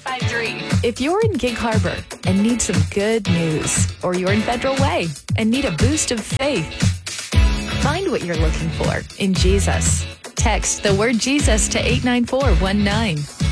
888-953. If you're in Gig Harbor and need some good news, or you're in Federal Way and need a boost of faith, find what you're looking for in Jesus. Text the word Jesus to 89419.